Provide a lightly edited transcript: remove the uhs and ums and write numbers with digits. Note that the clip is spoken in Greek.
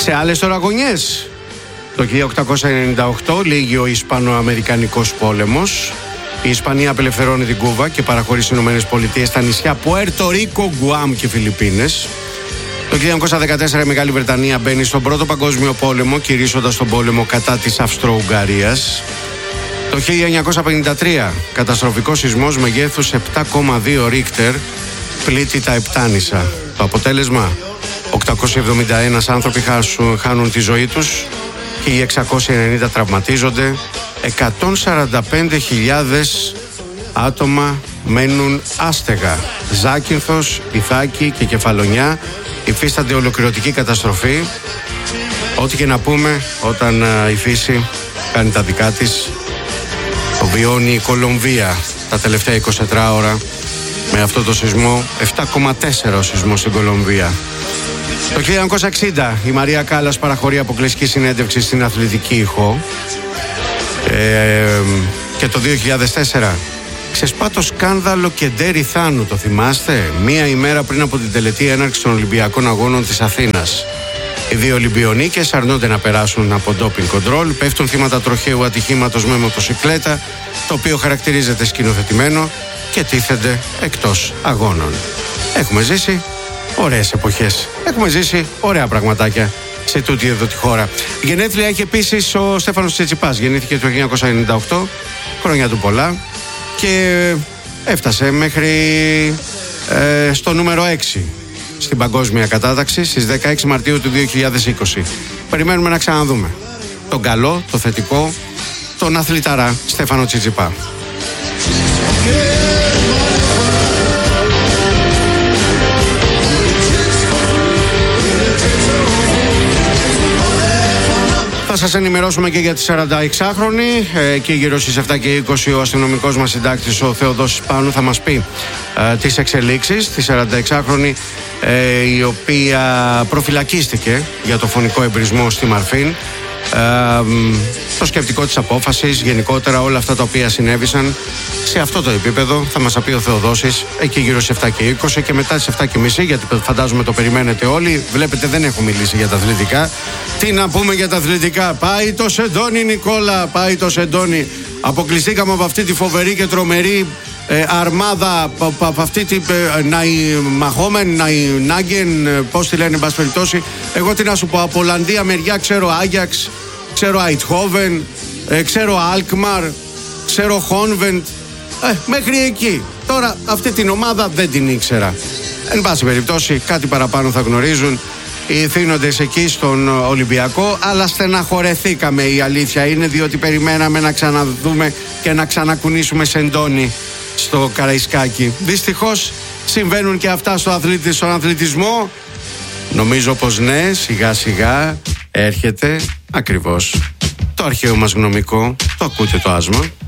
Σε άλλες τώρα γωνιές, το 1898 λύγει ο Ισπανοαμερικανικός πόλεμος. Η Ισπανία απελευθερώνει την Κούβα και παραχωρεί στις ΗΠΑ τα νησιά Πουέρτο Ρίκο, Γκουάμ και Φιλιππίνες. Το 1914 η Μεγάλη Βρετανία μπαίνει στον Πρώτο Παγκόσμιο Πόλεμο, κηρύσσοντας τον πόλεμο κατά της Αυστρο-Ουγγαρίας. Το 1953 καταστροφικός σεισμός μεγέθους 7,2 Ρίχτερ πλήττει τα Επτάνησα. Το αποτέλεσμα, 871 άνθρωποι χάνουν τη ζωή τους, 1690 τραυματίζονται, 145.000 άτομα μένουν άστεγα. Ζάκυνθος, Ιθάκη και Κεφαλονιά υφίστανται ολοκληρωτική καταστροφή. Ό,τι και να πούμε, όταν η φύση κάνει τα δικά της, το βιώνει η Κολομβία τα τελευταία 24 ώρα με αυτό το σεισμό, 7,4 ο σεισμός στην Κολομβία. Το 1960 η Μαρία Κάλλας παραχωρεί αποκλειστική συνέντευξη στην Αθλητική Ηχό. Και το 2004 ξεσπά το σκάνδαλο Κεντέρι Θάνου, το θυμάστε? Μία ημέρα πριν από την τελετή έναρξη των Ολυμπιακών Αγώνων της Αθήνας. Οι δύο Ολυμπιονίκες αρνούνται να περάσουν από ντόπινγκ κοντρόλ, πέφτουν θύματα τροχαίου ατυχήματος με μοτοσικλέτα, το οποίο χαρακτηρίζεται σκηνοθετημένο, και τίθενται εκτός αγώνων. Έχουμε ζήσει ωραίες εποχές. Έχουμε ζήσει ωραία πραγματάκια σε τούτη εδώ τη χώρα. Γενέθλια έχει επίσης ο Στέφανος Τσιτσιπάς. Γεννήθηκε το 1998, χρόνια του πολλά, και έφτασε μέχρι στο νούμερο 6 στην παγκόσμια κατάταξη στις 16 Μαρτίου του 2020. Περιμένουμε να ξαναδούμε τον καλό, το θετικό, τον αθληταρά Στέφανο Τσιτσιπά. Θα σας ενημερώσουμε και για τη 46χρονη. Και γύρω στις 7 και 20 ο αστυνομικός μας συντάκτης, ο Θεοδόσης Πάνου, θα μας πει τις εξελίξεις. Τη 46χρονη η οποία προφυλακίστηκε για το φωνικό εμπρισμό στη Μαρφίν. Το σκεπτικό της απόφασης, γενικότερα όλα αυτά τα οποία συνέβησαν σε αυτό το επίπεδο, θα μας πει ο Θεοδόσης εκεί γύρω στις 7 και 20, και μετά στις 7 και μισή, γιατί φαντάζομαι το περιμένετε όλοι. Βλέπετε, δεν έχω μιλήσει για τα αθλητικά. Τι να πούμε για τα αθλητικά? Πάει το σεντόνι, Νικόλα, πάει το σεντόνι. Αποκλειστήκαμε από αυτή τη φοβερή και τρομερή αρμάδα, από αυτή τη Μαχόμεν, Νάγκεν, πώς τη λένε, εν πάση περιπτώσει. Εγώ τι να σου πω, από Ολλανδία μεριά ξέρω Άγιαξ, ξέρω Αιτχόβεν, ξέρω Αλκμαρ, ξέρω Χόνβεντ, μέχρι εκεί. Τώρα αυτή την ομάδα δεν την ήξερα. Εν πάση περιπτώσει, κάτι παραπάνω θα γνωρίζουν οι θύνοντες εκεί στον Ολυμπιακό, αλλά στεναχωρεθήκαμε, η αλήθεια είναι, διότι περιμέναμε να ξαναδούμε και να ξανακουνήσουμε σεντόνι στο Καραϊσκάκι. Δυστυχώς συμβαίνουν και αυτά στον αθλητισμό. Νομίζω πως ναι, σιγά σιγά έρχεται ακριβώς το αρχαίο μας γνωμικό. Το ακούτε το άσμα?